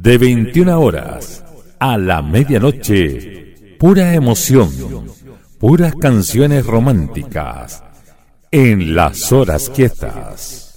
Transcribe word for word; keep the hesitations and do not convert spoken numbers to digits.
de veintiuna horas a la medianoche, pura emoción, puras canciones románticas en las horas quietas.